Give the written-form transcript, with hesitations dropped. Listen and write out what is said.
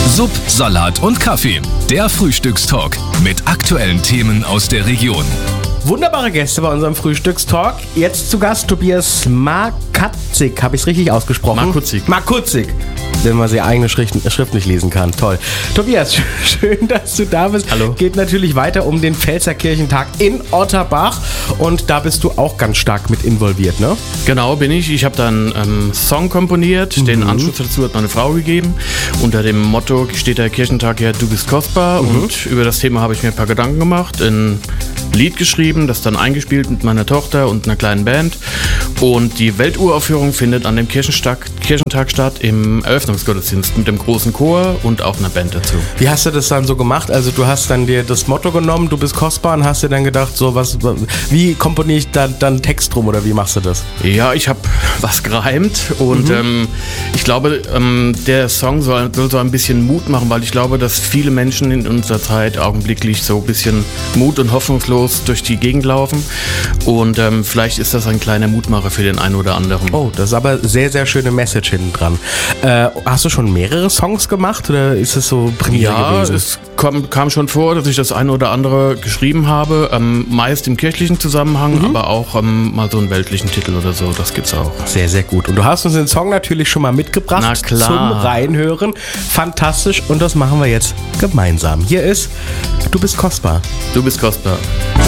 Sub, Salat und Kaffee. Der Frühstückstalk mit aktuellen Themen aus der Region. Wunderbare Gäste bei unserem Frühstückstalk. Jetzt zu Gast Tobias Markuzik. Habe ich es richtig ausgesprochen? Markuzik. Wenn man die eigene Schrift nicht lesen kann. Toll. Tobias, schön, dass du da bist. Hallo. Geht natürlich weiter um den Pfälzer Kirchentag in Otterbach. Und da bist du auch ganz stark mit involviert, ne? Genau, bin ich. Ich habe da einen Song komponiert. Den Anschluss dazu hat meine Frau gegeben. Unter dem Motto steht der Kirchentag ja, du bist kostbar. Und über das Thema habe ich mir ein paar Gedanken gemacht. Ein Lied geschrieben, das dann eingespielt mit meiner Tochter und einer kleinen Band. Und die Welturaufführung findet an dem Kirchentag statt im Eröffnungsgottesdienst mit dem großen Chor und auch einer Band dazu. Wie hast du das dann so gemacht? Also du hast dann dir das Motto genommen, du bist kostbar, und hast dir dann gedacht, so wie komponiere ich dann Text drum oder wie machst du das? Ja, ich habe was gereimt und ich glaube, der Song soll so ein bisschen Mut machen, weil ich glaube, dass viele Menschen in unserer Zeit augenblicklich so ein bisschen mut- und hoffnungslos durch die Gegend laufen und vielleicht ist das ein kleiner Mutmacher für den einen oder anderen. Oh, das ist aber sehr, sehr schöne Message hinten dran. Hast du schon mehrere Songs gemacht oder ist es so Premiere gewesen? Es kam schon vor, dass ich das eine oder andere geschrieben habe, meist im kirchlichen Zusammenhang, aber auch mal so einen weltlichen Titel oder so, das gibt's auch. Sehr, sehr gut. Und du hast uns den Song natürlich schon mal mitgebracht. Na klar. Zum Reinhören. Fantastisch, und das machen wir jetzt gemeinsam. Hier ist Du bist kostbar. Du bist kostbar.